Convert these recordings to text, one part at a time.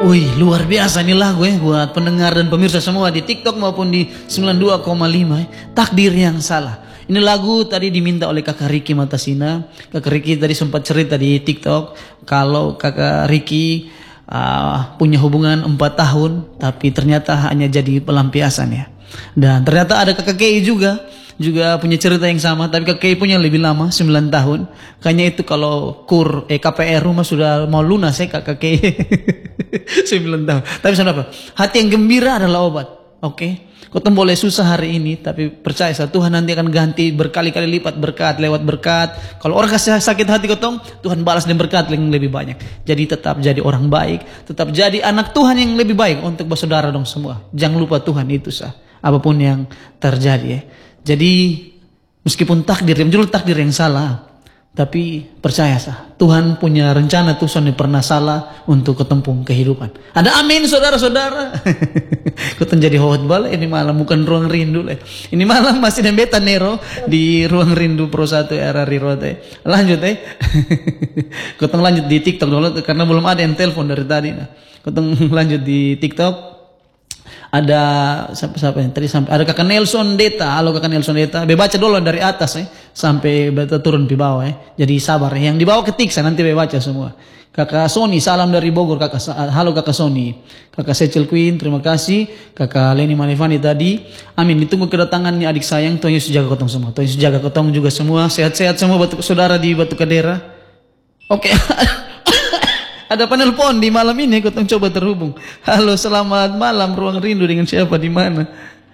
Wih, luar biasa nih lagu ya buat pendengar dan pemirsa semua di TikTok maupun di 92,5 ya. Takdir yang salah. Ini lagu tadi diminta oleh Kakak Ricky Matasina. Kakak Ricky tadi sempat cerita di TikTok kalau Kakak Ricky punya hubungan 4 tahun tapi ternyata hanya jadi pelampiasan ya. Dan ternyata ada Kakak Kei juga punya cerita yang sama, tapi Kakak Kei punya lebih lama 9 tahun. Kayaknya itu kalau KPR rumah sudah mau lunas ya Kakak Kei. 9 tahun. Tapi apa? Hati yang gembira adalah obat. Oke. Kotong boleh susah hari ini, tapi percaya Tuhan nanti akan ganti berkali-kali lipat berkat lewat berkat. Kalau orang kasih sakit hati kotong, Tuhan balas dengan berkat yang lebih banyak. Jadi tetap jadi orang baik, tetap jadi anak Tuhan yang lebih baik untuk bersaudara dong semua. Jangan lupa Tuhan itu sah. Apapun yang terjadi ya. Jadi meskipun takdir yang salah, tapi percaya sah, Tuhan punya rencana tuh soalnya pernah salah untuk ketempung kehidupan. Ada amin saudara-saudara. Kau jadi hot bal ini malam bukan ruang rindu lah. Ini malam masih dan beta Nero di ruang rindu Pro 1 RRI Rote. Lanjut Kau lanjut di TikTok dulu karena belum ada yang telepon dari tadi. Kau lanjut di TikTok. Ada siapa yang tadi sampai ada Kakak Nelson Deta. Halo Kakak Nelson Deta. Baca dulu dari atas sampai beta turun di bawah Jadi sabar yang di bawah ketik saya nanti baca semua. Kakak Sony salam dari Bogor halo Kakak Sony. Kakak Secil Queen terima kasih. Kakak Leni Manevani tadi. Amin ditunggu kedatangannya adik sayang. Tuhan Yesus jaga kotong semua. Tuhan Yesus jaga kotong juga semua. Sehat-sehat semua saudara di Batu Kadera. Oke. Ada penelpon di malam ini, kotong coba terhubung. Halo, selamat malam, ruang rindu dengan siapa di mana?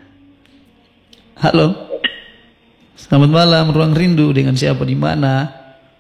Halo. Selamat malam, ruang rindu dengan siapa di mana?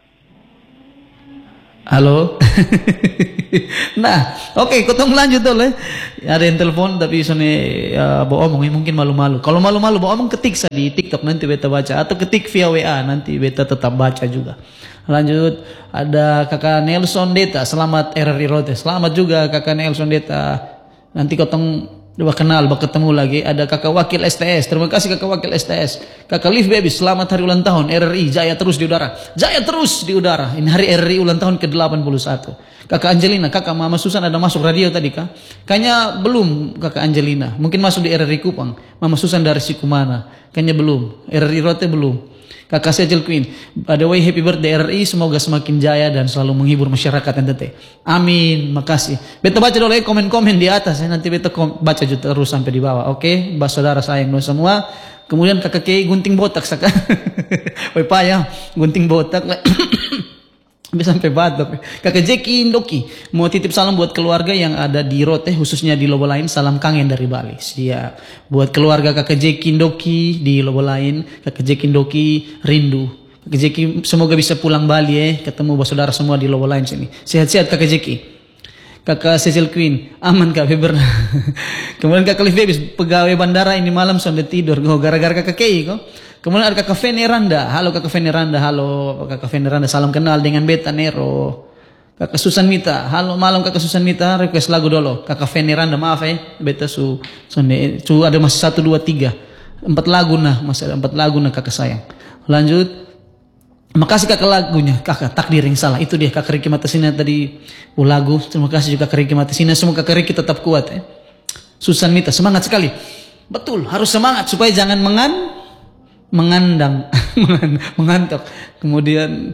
Halo. Nah, oke, kotong lanjut dulu Ada yang telepon tapi bawa omong mungkin malu-malu. Kalau malu-malu bawa omong ketik di TikTok nanti beta baca atau ketik via WA nanti beta tetap baca juga. Lanjut, ada Kakak Nelson Deta, selamat RRI Rote. Selamat juga Kakak Nelson Deta. Nanti kotong kenal, ketemu lagi. Ada Kakak Wakil STS, terima kasih Kakak Wakil STS. Kakak Liv Baby, selamat hari ulang tahun RRI, jaya terus di udara. Jaya terus di udara. Ini hari RRI ulang tahun ke-81. Kakak Angelina, Kakak Mama Susan ada masuk radio tadi kah? Kayaknya belum Kakak Angelina. Mungkin masuk di RRI Kupang. Mama Susan dari Sikumana. Kayaknya belum. RRI Rote belum. Kakak Secil Queen, by the way happy birthday RRI, semoga semakin jaya dan selalu menghibur masyarakat NTT. Amin, makasih. Beta baca dulu komen-komen di atas nanti beta baca juga terus sampai di bawah. Oke, saudara sayang semua. Kemudian Kakak Kei gunting botak saka. Payah gunting botak. Bisa sampai batuk. Kakak Jeki Indoki mau titip salam buat keluarga yang ada di Rote, khususnya di Lobolain. Salam kangen dari Bali. Siap. Buat keluarga Kakak Jeki Indoki di Lobolain, Kakak Jeki Indoki rindu. Kakak Jeki semoga bisa pulang Bali ketemu saudara semua di Lobolain sini. Sehat-sehat Kakak Jeki. Kakak Cecil Queen, aman Kak Feber. Kemudian Kakak Liv Baby, pegawai bandara ini malam sampai tidur. Gara-gara Kakak Kei kok. Kemudian ada Kakak Veneranda. Halo Kakak Veneranda. Halo Kakak Veneranda. Salam kenal dengan Beta Nero. Kakak Susan Mita. Halo malam Kakak Susan Mita. Request lagu dulu. Kakak Veneranda maaf Beta ada masih 1, 2, 3. 4 lagu masih ada 4 lagu Kakak sayang. Lanjut. Makasih Kakak lagunya. Kakak takdir yang salah. Itu dia Kakak Ricky Matasina tadi lagu. Terima kasih juga Kakak Ricky Matasina. Semoga Kakak Ricky tetap kuat Susan Mita semangat sekali. Betul harus semangat supaya jangan mengandang mengantuk. Kemudian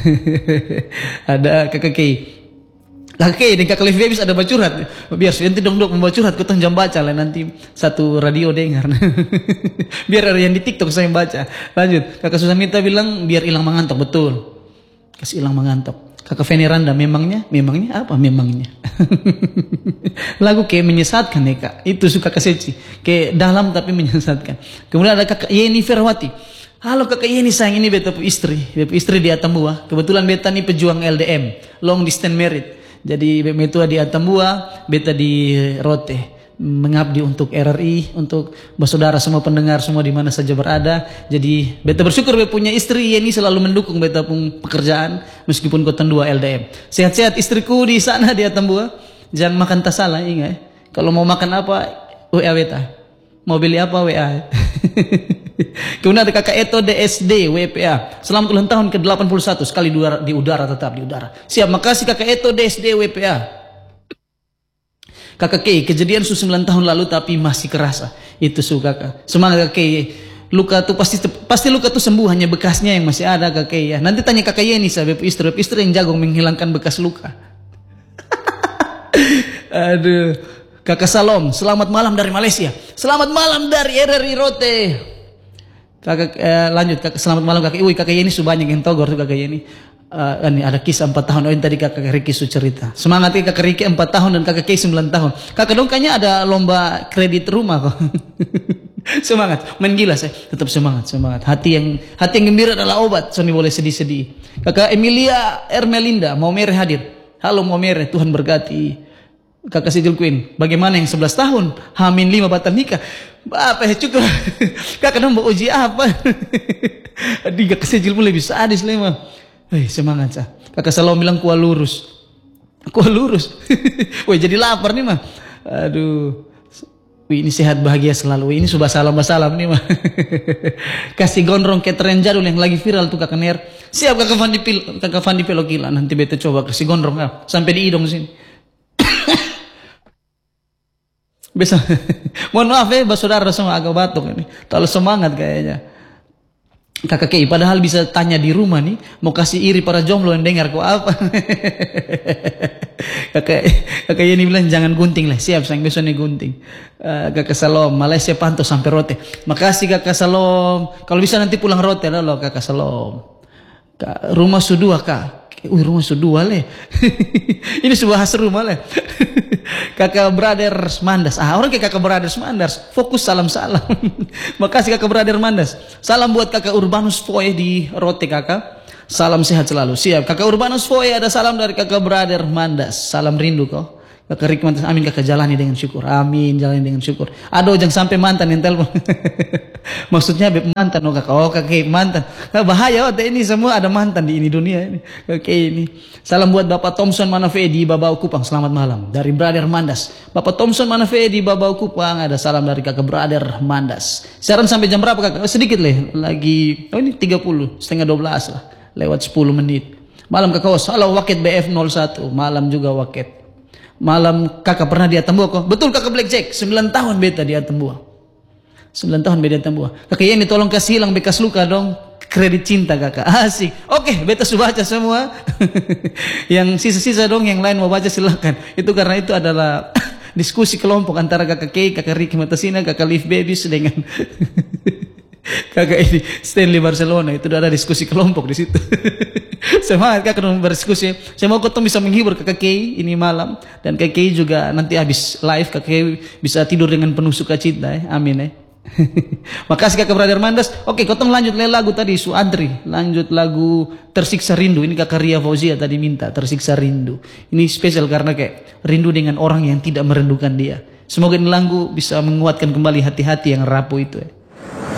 ada Kakak Kei. Kakak Kei dan Kakak Liv Baby ada bacurhat. Biar nanti dong membaca curhat kutang jam baca lah nanti satu radio dengar. Biar ada yang di TikTok saya baca. Lanjut. Kakak Susanita bilang biar hilang mengantuk. Betul. Kasih hilang mengantuk. Kakak Veneranda memangnya apa memangnya? Lagu kayak menyesatkan Kak. Itu suka Kaseci. Kayak dalam tapi menyesatkan. Kemudian ada Kakak Yeni Ferwati. Halo Kakak Yeni sayang, ini beta istri. Beta istri di Atambua. Kebetulan beta nih pejuang LDM, long distance married. Jadi beta di Atambua, beta di Rote. Mengabdi untuk RRI, untuk bersaudara semua pendengar semua di mana saja berada. Jadi beta bersyukur beta punya istri Yeni selalu mendukung beta pun pekerjaan meskipun kotan 2 LDM. Sehat-sehat istriku di sana di Atambua. Jangan makan tak salah ingat. Kalau mau makan apa WA beta. Mau beli apa WA. Kemudian ada Kakak Eto DSD WPA. Selamat ulang tahun ke-81 sekali di udara tetap di udara. Siap, makasih Kakak Eto DSD WPA. Kakak Kei, kejadian 9 tahun lalu tapi masih kerasa. Itu kakak. Semangat kakak Kei. Luka tuh pasti luka tuh sembuh, hanya bekasnya yang masih ada kakak Kei ya. Nanti tanya kakak Yeni, istri yang jago menghilangkan bekas luka. Aduh. Kakak Salom, selamat malam dari Malaysia. Selamat malam dari RRI Rote. Kakak lanjut, selamat malam kakak. Kakak Yeni sudah banyak yang togor tuh kakak Yeni. Ini ada kisah 4 tahun. Oh ini tadi kakak Riki su cerita. Semangat ya kakak Riki 4 tahun dan kakak Kei 9 tahun. Kakak dong kayaknya ada lomba kredit rumah kok. Semangat, main gila saya. Tetap semangat. Hati yang gembira adalah obat. Sony boleh sedih-sedih. Kakak Emilia Ermelinda, mau mereh hadir. Halo mau mereh, Tuhan berkati. Kakak Sigil Queen, bagaimana yang 11 tahun? Hamin 5 batal nikah. Apa ya cukup. Kakak dong mau uji apa? Adik kakak Sigil mulai bisa sadis lema. Semangat sah. Kakak selalu bilang kuah lurus. Woi jadi lapar nih mah. Aduh. Ini sehat bahagia selalu. Ini subah salam nih mah. Kasih gondrong ke tren jadul yang lagi viral tuh kakak Ner. Siap kakak Fandi Pelokila. Nanti beta coba kasih gondrong sampai di hidung sini. Bisa. Mohon maaf ya saudara semua agak batuk ini. Terlalu semangat kayaknya. Kakak Kei, padahal bisa tanya di rumah nih, mau kasih iri para jomblo yang dengar kok apa. kakak Yeni bilang jangan gunting lah, siap sayang besok nih gunting. Kakak Salom, Malaysia pantau sampai Rote. Makasih kakak Salom. Kalau bisa nanti pulang Rote loh kakak Salom. Rumah sudua kak. Rumah sudua leh. Ini sebuah khas rumah leh. Kakak Brothers Mandas. Orang kayak kakak Brothers Mandas. Fokus salam. Makasih kakak Brother Mandas. Salam buat kakak Urbanus Foy di Rote kakak. Salam sehat selalu. Siap. Kakak Urbanus Foy ada salam dari kakak Brother Mandas. Salam rindu kau. Kakak Rikman, amin kakak jalani dengan syukur. Amin, jalani dengan syukur. Aduh jangan sampai mantan yang telepon. Maksudnya mantan kakak mantan. Bahaya ini semua ada mantan di ini dunia ini. Oke ini. Salam buat Bapak Thompson Manafe di Babau Kupang. Selamat malam dari Brother Mandas. Bapak Thompson Manafe di Babau Kupang ada salam dari kakak Brother Mandas. Siaran sampai jam berapa kakak? Sedikit lagi. Ini 30 setengah 12 lah. Lewat 10 menit. Malam kakak host. Halo Waket BF01. Malam juga Waket. Malam kakak pernah di Atambua kok? Betul kakak Blackjack. 9 tahun beta di Atambua. 9 tahun beda Atambua. Kakak Yeni tolong kasih hilang bekas luka dong. Kredit cinta kakak. Asik. Oke, beta sudah baca semua. Yang sisa-sisa dong, yang lain mau baca silakan. Itu karena itu adalah diskusi kelompok antara kakak Kei, kakak Ricky Matasina, kakak Liv Babies dengan kakak ini Stanley Barcelona. Itu ada diskusi kelompok di situ. Semangat kakak berdiskusi. Saya mau ketemu bisa menghibur kakak Kei ini malam. Dan kakak Kei juga nanti habis live kakak Kei bisa tidur dengan penuh sukacita Amin Makasih kakak Brother Mandas. Oke kotong lanjut lagu tadi Su Adri. Lanjut lagu Tersiksa Rindu. Ini kakak Ria Fauzia tadi minta Tersiksa Rindu. Ini spesial karena kayak rindu dengan orang yang tidak merindukan dia. Semoga ini lagu bisa menguatkan kembali hati-hati yang rapuh itu